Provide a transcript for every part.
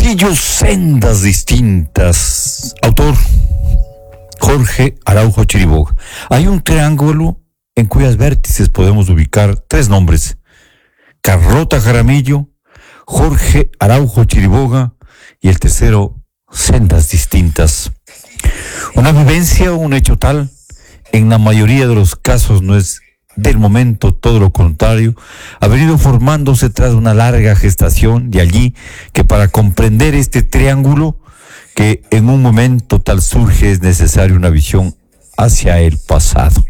Pasillos, sendas distintas. Autor Jorge Araujo Chiriboga. Hay un triángulo en cuyos vértices podemos ubicar tres nombres: Carlota Jaramillo, Jorge Araujo Chiriboga y el tercero, sendas distintas. Una vivencia o un hecho tal, en la mayoría de los casos no es del momento, todo lo contrario, ha venido formándose tras una larga gestación, de allí que para comprender este triángulo que en un momento tal surge es necesaria una visión hacia el pasado.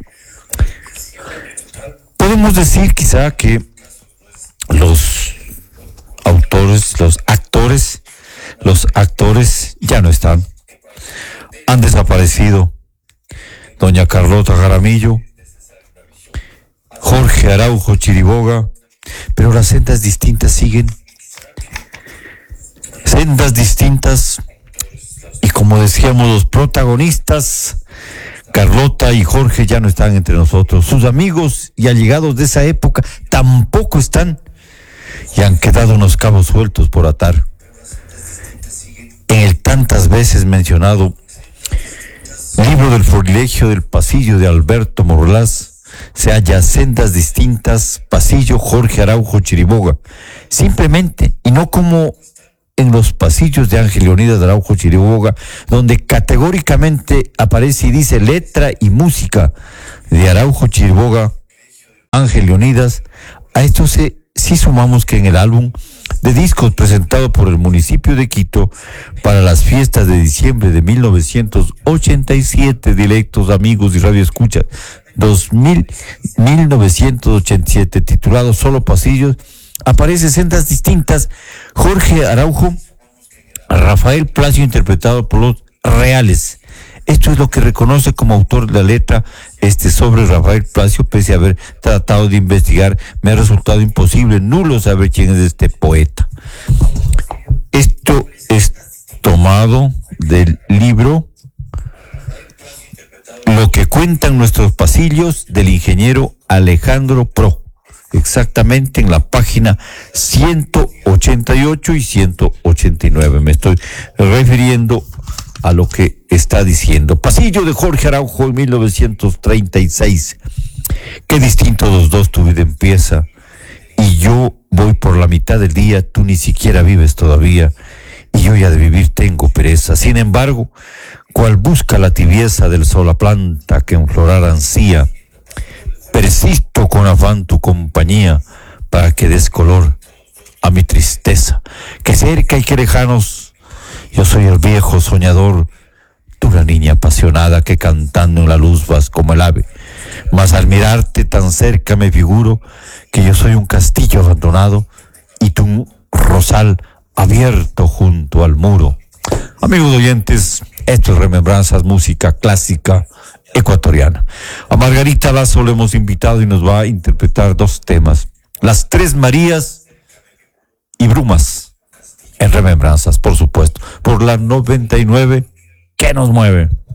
Podemos decir quizá que los autores, los actores ya no están, han desaparecido. Doña Carlota Jaramillo, Jorge Araujo Chiriboga, pero las sendas distintas siguen. Sendas distintas, y como decíamos, los protagonistas, Carlota y Jorge, ya no están entre nosotros. Sus amigos y allegados de esa época tampoco están, y han quedado unos cabos sueltos por atar. En el tantas veces mencionado libro del Florilegio del Pasillo de Alberto Morlás se halla sendas distintas, pasillo Jorge Araujo Chiriboga, simplemente, y no como en los pasillos de Ángel Leonidas de Araujo Chiriboga, donde categóricamente aparece y dice letra y música de Araujo Chiriboga, Ángel Leonidas. A esto sí sumamos que en el álbum de discos presentado por el municipio de Quito para las fiestas de diciembre de 1987, directos amigos y radioescuchas, 1987, titulado Solo Pasillos, aparece sendas distintas, Jorge Araujo, Rafael Placio interpretado por los Reales. Esto es lo que reconoce como autor de la letra sobre Rafael Placio. Pese a haber tratado de investigar, me ha resultado imposible, nulo saber quién es este poeta. Esto es tomado del libro Lo que cuentan nuestros pasillos, del ingeniero Alejandro Pro, exactamente en la página 188 y 189. Me estoy refiriendo a lo que está diciendo. Pasillo de Jorge Araujo en 1936. Qué distinto los dos, tu vida empieza y yo voy por la mitad del día, tú ni siquiera vives todavía y yo ya de vivir tengo pereza. Sin embargo, cual busca la tibieza del sol, la planta que en florar ansía, persisto con afán tu compañía para que des color a mi tristeza. Que cerca y que lejanos, yo soy el viejo soñador, tú la niña apasionada que cantando en la luz vas como el ave. Mas al mirarte tan cerca me figuro que yo soy un castillo abandonado y tú un rosal abierto junto al muro. Amigos oyentes, esto es Remembranzas, música clásica ecuatoriana. A Margarita Lazo le hemos invitado y nos va a interpretar dos temas: Las Tres Marías y Brumas, en Remembranzas, por supuesto, por la 99 que nos mueve.